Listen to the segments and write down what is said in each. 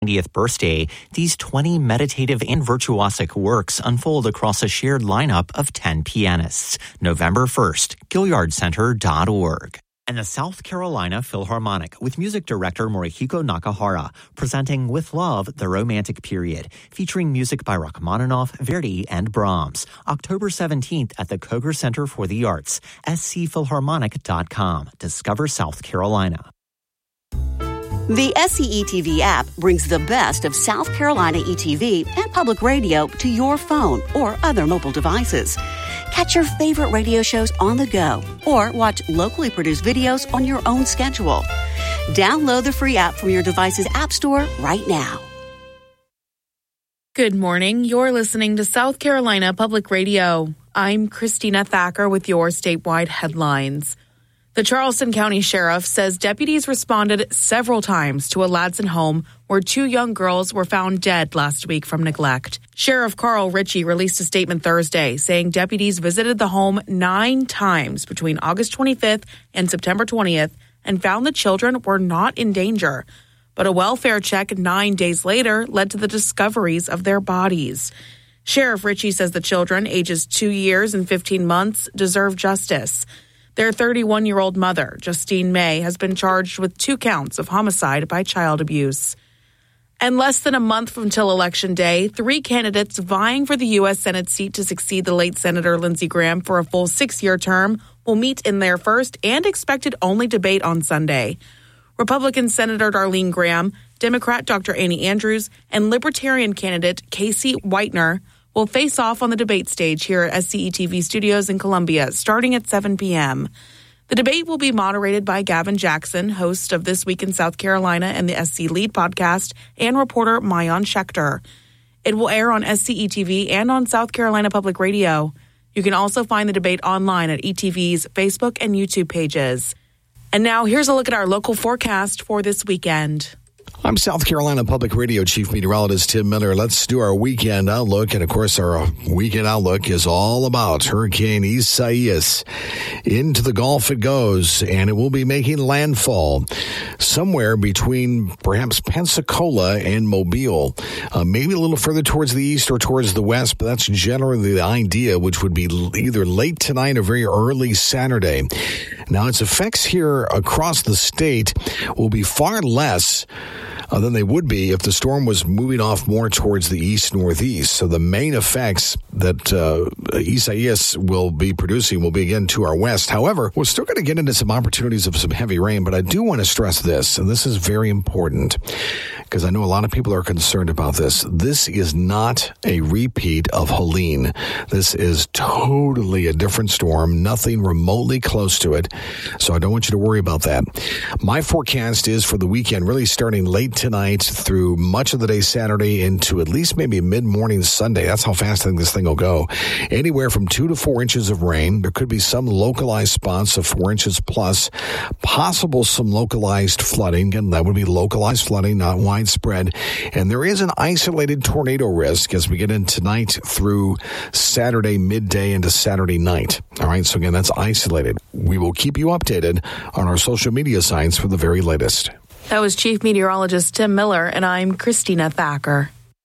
90th birthday, these 20 meditative and virtuosic works unfold across a shared lineup of 10 pianists. November 1st, GilliardCenter.org. And the South Carolina Philharmonic with music director Morihiko Nakahara presenting With Love, the Romantic Period, featuring music by Rachmaninoff, Verdi, and Brahms. October 17th at the Koger Center for the Arts, scphilharmonic.com. Discover South Carolina. The SCETV app brings the best of South Carolina ETV and public radio to your phone or other mobile devices. Catch your favorite radio shows on the go or watch locally produced videos on your own schedule. Download the free app from your device's app store right now. Good morning. You're listening to South Carolina Public Radio. I'm Christina Thacker with your statewide headlines. The Charleston County Sheriff says deputies responded several times to a Ladson home where 2 young girls were found dead last week from neglect. Sheriff Carl Ritchie released a statement Thursday saying deputies visited the home 9 times between August 25th and September 20th and found the children were not in danger. But a welfare check 9 days later led to the discoveries of their bodies. Sheriff Ritchie says the children, ages 2 years and 15 months, deserve justice. Their 31-year-old mother, Justine May, has been charged with 2 counts of homicide by child abuse. And less than a month until Election Day, 3 candidates vying for the U.S. Senate seat to succeed the late Senator Lindsey Graham for a full 6-year term will meet in their first and expected only debate on Sunday. Republican Senator Darlene Graham, Democrat Dr. Annie Andrews, and Libertarian candidate Casey Whitener will face off on the debate stage here at SCETV Studios in Columbia, starting at 7 p.m. The debate will be moderated by Gavin Jackson, host of This Week in South Carolina and the SC Lead podcast, and reporter Mayan Schechter. It will air on SCETV and on South Carolina Public Radio. You can also find the debate online at ETV's Facebook and YouTube pages. And now here's a look at our local forecast for this weekend. I'm South Carolina Public Radio Chief Meteorologist Tim Miller. Let's do our weekend outlook. And, of course, our weekend outlook is all about Hurricane Isaias. Into the Gulf it goes, and it will be making landfall somewhere between perhaps Pensacola and Mobile. Maybe a little further towards the east or towards the west, but that's generally the idea, which would be either late tonight or very early Saturday. Now, its effects here across the state will be far less than they would be if the storm was moving off more towards the east-northeast. So the main effects that Isaias will be producing will be again to our west. However, we're still going to get into some opportunities of some heavy rain, but I do want to stress this, and this is very important because I know a lot of people are concerned about this. This is not a repeat of Helene. This is totally a different storm, nothing remotely close to it. So I don't want you to worry about that. My forecast is for the weekend, really starting late tonight through much of the day Saturday into at least maybe mid-morning Sunday. That's how fast I think this thing will go. Anywhere from 2 to 4 inches of rain. There could be some localized spots of 4 inches plus. Possible some localized flooding. Again, that would be localized flooding, not widespread. And there is an isolated tornado risk as we get in tonight through Saturday midday into Saturday night. All right, so again, that's isolated. We will keep you updated on our social media sites for the very latest. That was Chief Meteorologist Tim Miller, and I'm Christina Thacker.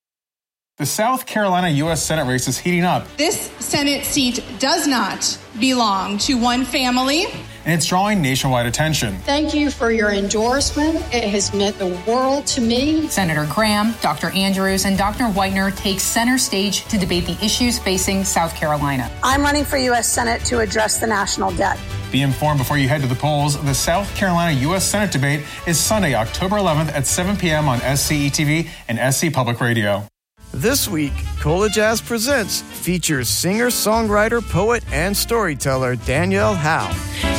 The South Carolina U.S. Senate race is heating up. This Senate seat does not belong to one family. And it's drawing nationwide attention. Thank you for your endorsement. It has meant the world to me. Senator Graham, Dr. Andrews, and Dr. Whitener take center stage to debate the issues facing South Carolina. I'm running for U.S. Senate to address the national debt. Be informed before you head to the polls. The South Carolina U.S. Senate debate is Sunday, October 11th at 7 p.m. on SCETV and SC Public Radio. This week, Cola Jazz Presents features singer, songwriter, poet, and storyteller Danielle Howe.